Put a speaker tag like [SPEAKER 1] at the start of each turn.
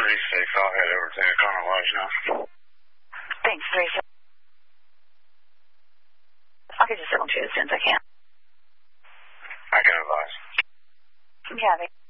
[SPEAKER 1] I'll head over to the Connor Lodge now.
[SPEAKER 2] Thanks, Teresa. I'll get you 7-2 as soon as I can.
[SPEAKER 1] I can advise.
[SPEAKER 2] Kathy.